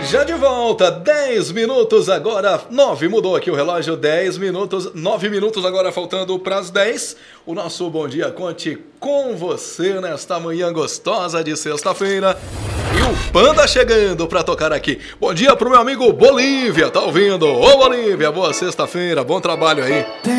Já de volta, 10 minutos agora, 9, mudou aqui o relógio, 10 minutos, 9 minutos agora faltando para as 10. O nosso Bom Dia Conte com você nesta manhã gostosa de sexta-feira. E o Panda chegando para tocar aqui. Bom dia pro meu amigo Bolívia, tá ouvindo? Ô Bolívia, boa sexta-feira, bom trabalho aí.